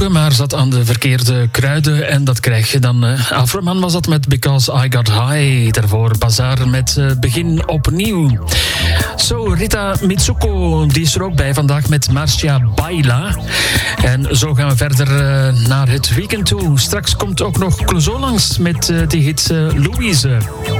maar zat aan de verkeerde kruiden en dat krijg je dan. Afroman was dat met Because I Got High. Daarvoor Bazaar met Begin Opnieuw. Zo, Rita Mitsuko, die is er ook bij vandaag met Marcia Baila. En zo gaan we verder naar het weekend toe. Straks komt ook nog Clouseau langs met die hit Louise.